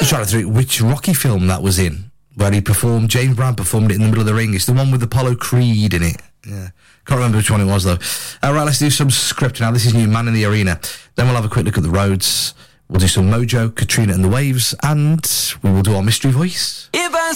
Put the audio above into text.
I'm trying to think which Rocky film that was in, where he performed, James Brown performed it in the middle of the ring. It's the one with Apollo Creed in it. Yeah. Can't remember which one it was, though. Right, let's do some script now. This is new Man in the Arena. Then we'll have a quick look at the roads. We'll do some Mojo, Katrina and the Waves, and we will do our mystery voice.